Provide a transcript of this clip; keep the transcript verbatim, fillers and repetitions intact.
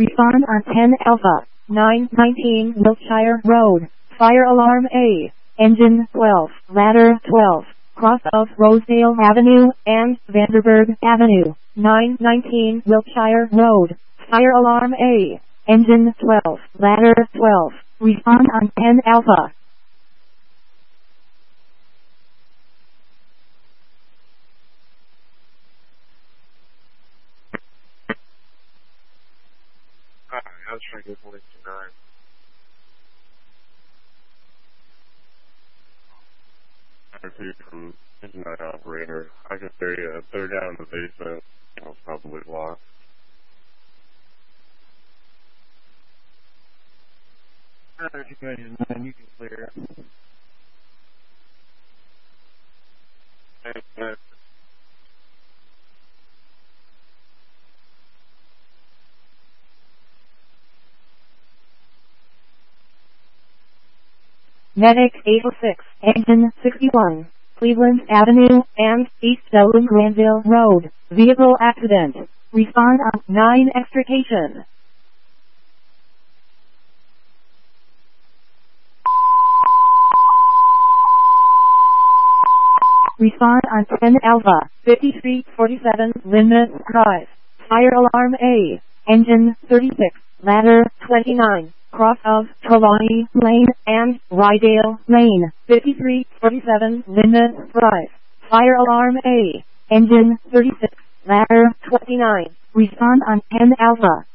Respond on ten Alpha, nine nineteen Wiltshire Road. Fire alarm A. Engine twelve, ladder twelve. Cross of Rosedale Avenue and Vanderburg Avenue. nine nineteen Wiltshire Road. Fire alarm A. Engine twelve, ladder twelve. Respond on ten Alpha. Hi, I was trying to get forty-nine. Two from engine nine operator. I can say uh, they're down in the basement. I was probably lost. Alright, you guys, nine, you can clear. And, uh, Medic eight oh six, Engine sixty-one, Cleveland Avenue and East Dublin Granville Road. Vehicle accident. Respond on nine extrication. Respond on ten Alpha, fifty-three forty-seven Lynmouth Drive. Fire alarm A. Engine thirty-six, ladder twenty-nine. Cross of Trelawney Lane and Rydale Lane. fifty-three forty-seven Lynmouth Drive. Fire alarm A. Engine thirty-six, ladder twenty-nine. Respond on ten Alpha.